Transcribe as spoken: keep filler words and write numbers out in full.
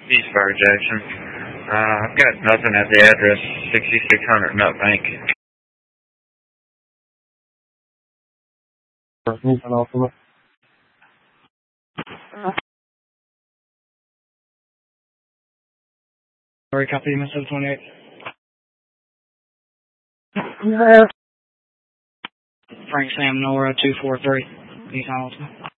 East Fire Jackson. Uh, I've got nothing at the address sixty-six hundred Nut Bank. Sorry, copy, Minnesota twenty-eight. Frank Sam Nora two four three, East Hamilton.